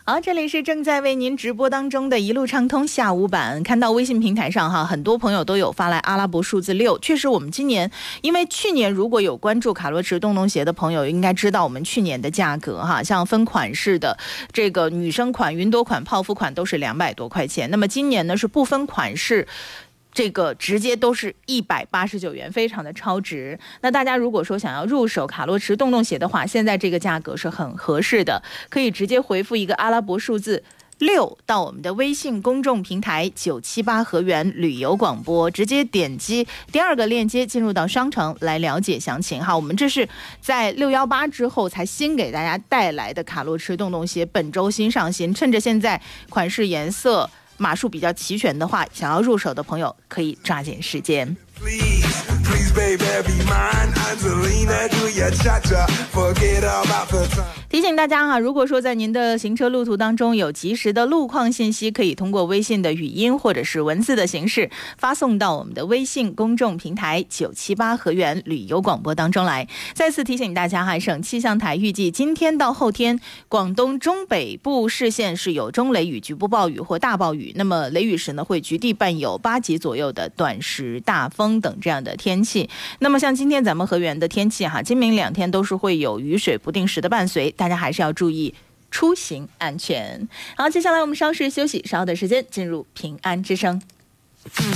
好，这里是正在为您直播当中的一路畅通下午版。看到微信平台上很多朋友都有发来阿拉伯数字6。确实我们今年，因为去年如果有关注卡洛驰洞洞鞋的朋友应该知道我们去年的价格像分款式的这个女生款、云朵款、泡芙款都是200多块钱。那么今年呢是不分款式，这个直接都是189元，非常的超值。那大家如果说想要入手卡洛驰洞洞鞋的话，现在这个价格是很合适的，可以直接回复一个阿拉伯数字6到我们的微信公众平台978河源旅游广播，直接点击第2个链接进入到商城来了解详情。好，我们这是在618之后才新给大家带来的卡洛驰洞洞鞋，本周新上新，趁着现在款式、颜色、码数比较齐全的话，想要入手的朋友可以抓紧时间。提醒大家如果说在您的行车路途当中有及时的路况信息，可以通过微信的语音或者是文字的形式发送到我们的微信公众平台978河源旅游广播当中来。再次提醒大家省气象台预计今天到后天，广东中北部市县是有中雷雨、局部暴雨或大暴雨，那么雷雨时呢会局地伴有8级左右的短时大风等这样的天气。那么像今天咱们河源的天气今明2天都是会有雨水不定时的伴随，大家还是要注意出行安全。好，接下来我们稍事休息，稍后的时间进入平安之声。